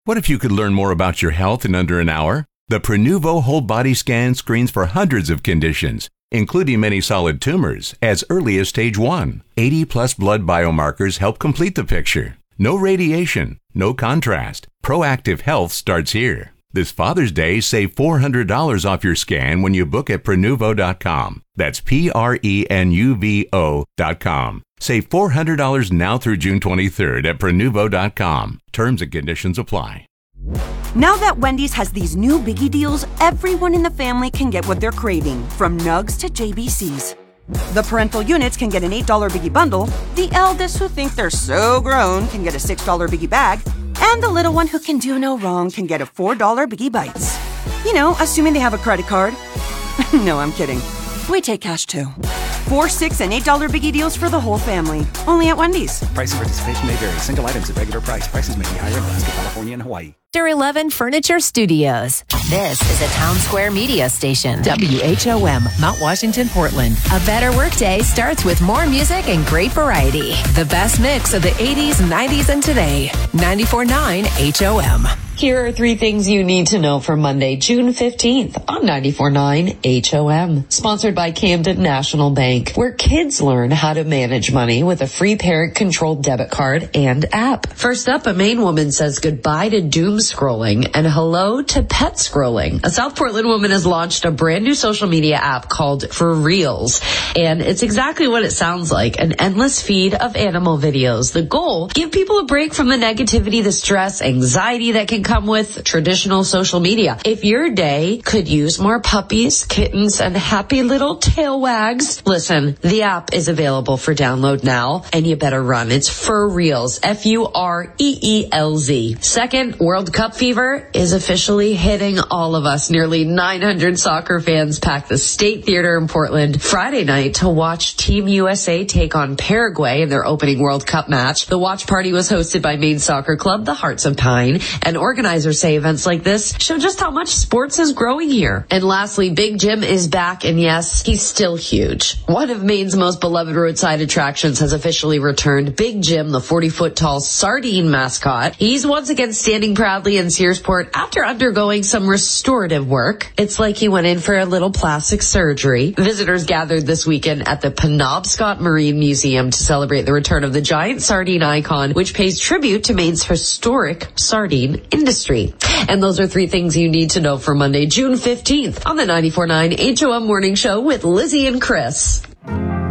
What if you could learn more about your health in under an hour? The Prenuvo Whole Body Scan screens for hundreds of conditions, including many solid tumors, as early as stage 1. 80-plus blood biomarkers help complete the picture. No radiation, no contrast. Proactive health starts here. This Father's Day, save $400 off your scan when you book at Prenuvo.com. That's Prenuvo.com. Save $400 now through June 23rd at Prenuvo.com. Terms and conditions apply. Now that Wendy's has these new biggie deals, everyone in the family can get what they're craving, from nugs to JBCs. The parental units can get an $8 biggie bundle, the eldest who think they're so grown can get a $6 biggie bag, and the little one who can do no wrong can get a $4 biggie bites. You know, assuming they have a credit card. No, I'm kidding. We take cash too. 4, 6, and $8 biggie deals for the whole family. Only at Wendy's. Price and participation may vary. Single items at regular price. Prices may be higher in Alaska, California, and Hawaii. After 11 Furniture Studios. This is a Town Square media station. WHOM, Mount Washington, Portland. A better workday starts with more music and great variety. The best mix of the 80s, 90s, and today. 94.9 HOM. Here are 3 things you need to know for Monday, June 15th on 94.9 HOM. Sponsored by Camden National Bank, where kids learn how to manage money with a free parent-controlled debit card and app. First up, a Maine woman says goodbye to doom scrolling and hello to pet scrolling. A South Portland woman has launched a brand new social media app called For Reals, and it's exactly what it sounds like, an endless feed of animal videos. The goal, give people a break from the negativity, the stress, anxiety that can come with traditional social media. If your day could use more puppies, kittens, and happy little tail wags, listen, the app is available for download now, and you better run. It's For Reals, FUREELZ. Second, World Cup fever is officially hitting all of us. Nearly 900 soccer fans packed the State Theater in Portland Friday night to watch Team USA take on Paraguay in their opening World Cup match. The watch party was hosted by Maine Soccer Club, the Hearts of Pine, and organizers say events like this show just how much sports is growing here. And lastly, Big Jim is back, and yes, he's still huge. One of Maine's most beloved roadside attractions has officially returned. Big Jim, the 40-foot tall sardine mascot. He's once again standing proudly in Searsport after undergoing some restorative work. It's like he went in for a little plastic surgery. Visitors gathered this weekend at the Penobscot Marine Museum to celebrate the return of the giant sardine icon, which pays tribute to Maine's historic sardine industry. And those are 3 things you need to know for Monday, June 15th on the 94.9 HOM Morning Show with Lizzie and Chris.